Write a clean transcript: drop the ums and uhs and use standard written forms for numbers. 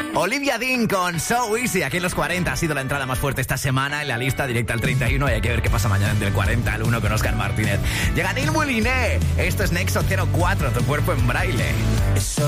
Olivia Dean con So Easy, aquí en los 40 ha sido la entrada más fuerte esta semana en la lista directa al 31 y hay que ver qué pasa mañana del 40 al 1 con Óscar Martínez. Llega Neil Mouliné, esto es Nexo 04, tu cuerpo en braille.